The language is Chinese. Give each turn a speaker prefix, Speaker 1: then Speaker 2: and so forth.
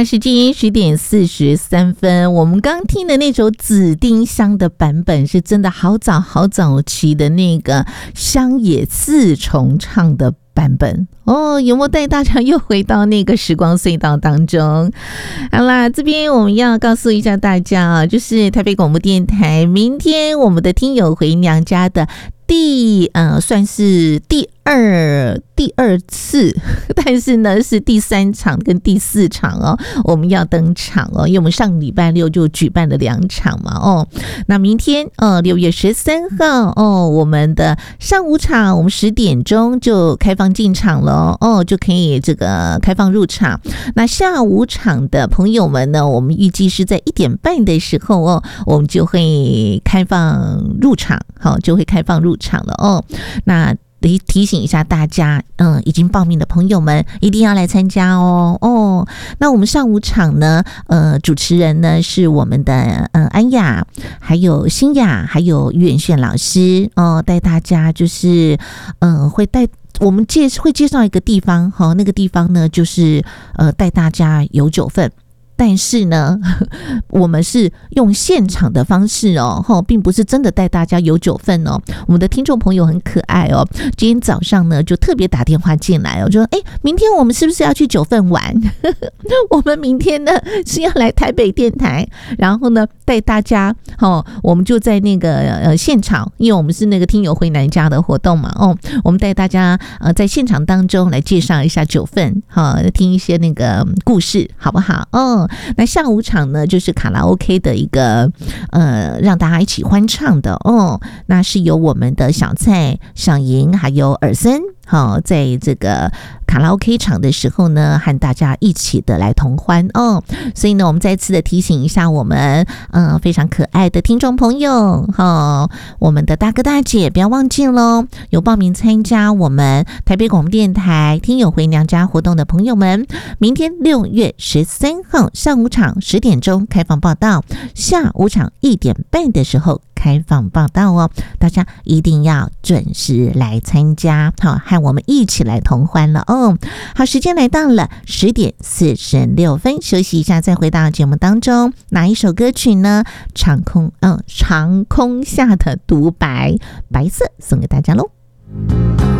Speaker 1: 啦，时间10:43，我们刚听的那首紫丁香的版本是真的好早好早期的那个乡野四重唱的版本哦，有没有带大家又回到那个时光隧道当中？好啦，这边我们要告诉一下大家啊，就是台北广播电台明天我们的听友回娘家的算是第二次，但是呢是第3场跟第4场哦，我们要登场哦，因为我们上礼拜六就举办了2场嘛哦，那明天6月13号哦，我们的上午场我们10点钟就开放进场了哦，就可以这个开放入场。那下午场的朋友们呢，我们预计是在1点半的时候哦，我们就会开放入场，好，就会开放入场了哦。那提醒一下大家，已经报名的朋友们一定要来参加哦。那我们上午场呢，主持人呢是我们的安雅，还有新雅，还有于远炫老师哦，带大家就是我们会介绍一个地方，那个地方呢就是带大家游9份。但是呢，我们是用现场的方式并不是真的带大家游9份哦。我们的听众朋友很可爱哦，今天早上呢就特别打电话进来就说明天我们是不是要去9份玩？我们明天呢是要来台北电台，然后呢带大家我们就在那个现场，因为我们是那个听友回南家的活动嘛我们带大家在现场当中来介绍一下9份听一些那个故事好不好那下午场呢就是卡拉 OK 的一个让大家一起欢唱的那是由我们的小蔡、小莹还有尔森在这个卡拉 OK 场的时候呢，和大家一起的来同欢所以呢，我们再次的提醒一下我们非常可爱的听众朋友我们的大哥大姐不要忘记咯，有报名参加我们台北广播电台听友回娘家活动的朋友们，明天6月13号上午场10点钟开放报到，下午场1点半的时候开放报到大家一定要准时来参加和我们一起来同欢了好，时间来到了10:46，休息一下再回到节目当中。哪一首歌曲呢？长空下的独白，白色送给大家咯。